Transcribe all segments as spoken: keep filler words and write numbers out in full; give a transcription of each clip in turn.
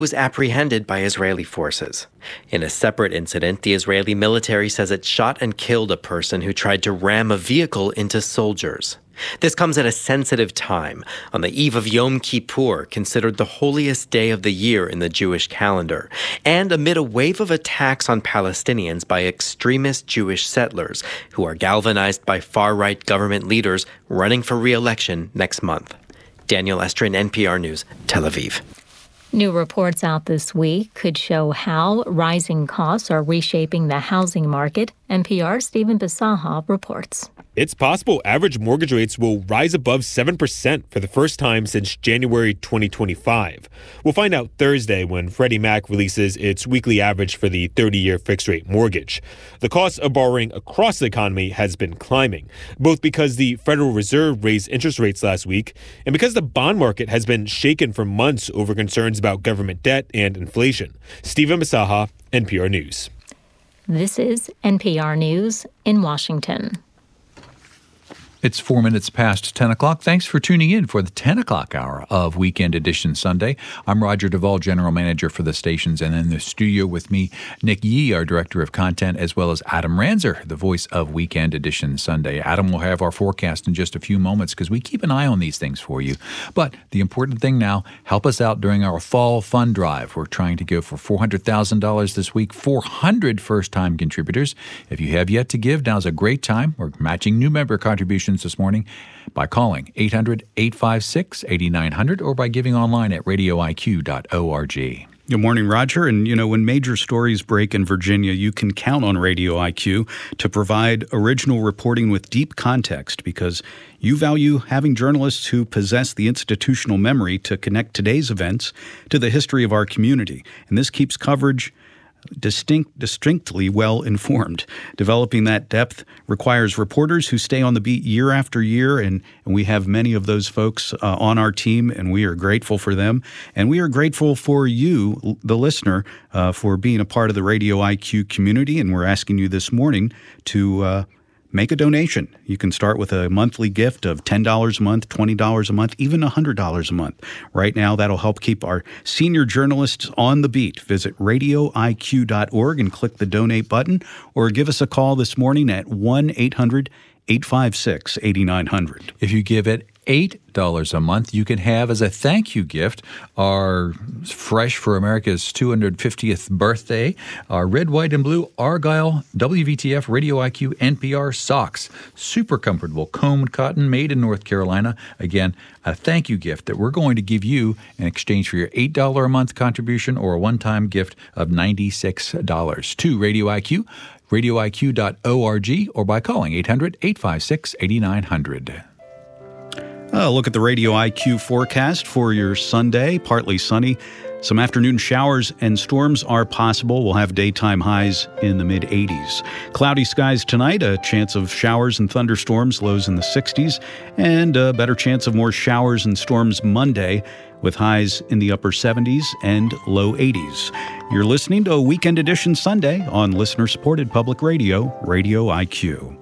was apprehended by Israeli forces. In a separate incident, the Israeli military says it shot and killed a person who tried to ram a vehicle into soldiers. This comes at a sensitive time, on the eve of Yom Kippur, considered the holiest day of the year in the Jewish calendar, and amid a wave of attacks on Palestinians by extremist Jewish settlers who are galvanized by far-right government leaders running for re-election next month. Daniel Estrin, N P R News, Tel Aviv. New reports out this week could show how rising costs are reshaping the housing market. N P R's Stephen Bisaha reports. It's possible average mortgage rates will rise above seven percent for the first time since January twenty twenty-five. We'll find out Thursday when Freddie Mac releases its weekly average for the thirty-year fixed-rate mortgage. The cost of borrowing across the economy has been climbing, both because the Federal Reserve raised interest rates last week and because the bond market has been shaken for months over concerns about government debt and inflation. Stephen Bisaha, N P R News. This is N P R News in Washington. It's four minutes past ten o'clock. Thanks for tuning in for the ten o'clock hour of Weekend Edition Sunday. I'm Roger Duvall, General Manager for the stations, and in the studio with me, Nick Yee, our Director of Content, as well as Adam Ranzer, the voice of Weekend Edition Sunday. Adam will have our forecast in just a few moments because we keep an eye on these things for you. But the important thing now, help us out during our Fall Fund Drive. We're trying to go for four hundred thousand dollars this week, four hundred first-time contributors. If you have yet to give, now's a great time. We're matching new member contributions this morning by calling eight hundred, eight five six, eight nine zero zero or by giving online at radio I Q dot org. Good morning, Roger. And, you know, when major stories break in Virginia, you can count on Radio I Q to provide original reporting with deep context because you value having journalists who possess the institutional memory to connect today's events to the history of our community. And this keeps coverage distinct, distinctly well-informed. Developing that depth requires reporters who stay on the beat year after year, and, and we have many of those folks uh, on our team, and we are grateful for them. And we are grateful for you, the listener, uh, for being a part of the Radio I Q community, and we're asking you this morning to uh, make a donation. You can start with a monthly gift of ten dollars a month, twenty dollars a month, even one hundred dollars a month. Right now, that'll help keep our senior journalists on the beat. Visit radio I Q dot org and click the donate button, or give us a call this morning at one eight hundred, eight five six, eight nine zero zero. If you give it eight dollars a month, you can have as a thank you gift our Fresh for America's two hundred fiftieth birthday, our red, white, and blue Argyle W V T F Radio I Q N P R socks. Super comfortable, combed cotton, made in North Carolina. Again, a thank you gift that we're going to give you in exchange for your eight dollars a month contribution or a one-time gift of ninety-six dollars to Radio I Q, radio I Q dot org, or by calling eight hundred, eight five six, eight nine zero zero. Uh, look at the Radio I Q forecast for your Sunday. Partly sunny. Some afternoon showers and storms are possible. We'll have daytime highs in the mid eighties. Cloudy skies tonight, a chance of showers and thunderstorms, lows in the sixties, and a better chance of more showers and storms Monday with highs in the upper seventies and low eighties. You're listening to a Weekend Edition Sunday on listener-supported public radio, Radio I Q.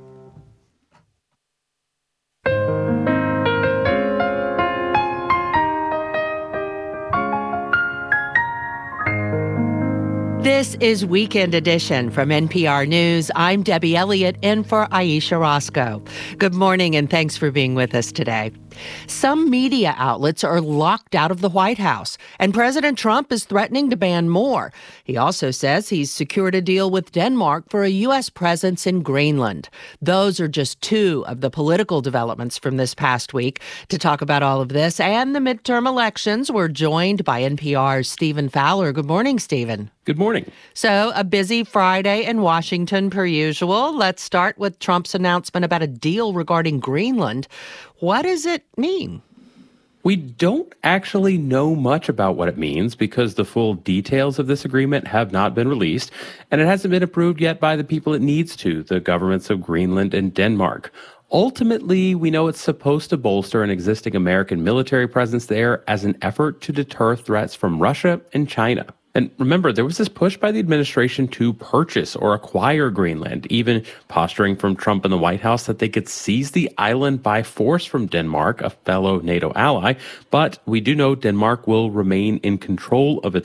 This is Weekend Edition from N P R News. I'm Debbie Elliott in for Aisha Roscoe. Good morning and thanks for being with us today. Some media outlets are locked out of the White House, and President Trump is threatening to ban more. He also says he's secured a deal with Denmark for a U S presence in Greenland. Those are just two of the political developments from this past week. To talk about all of this and the midterm elections, we're joined by N P R's Stephen Fowler. Good morning, Stephen. Good morning. So, a busy Friday in Washington per usual. Let's start with Trump's announcement about a deal regarding Greenland. What does it mean? We don't actually know much about what it means because the full details of this agreement have not been released, and it hasn't been approved yet by the people it needs to, the governments of Greenland and Denmark. Ultimately, we know it's supposed to bolster an existing American military presence there as an effort to deter threats from Russia and China. And remember, there was this push by the administration to purchase or acquire Greenland, even posturing from Trump in the White House that they could seize the island by force from Denmark, a fellow NATO ally. But we do know Denmark will remain in control of its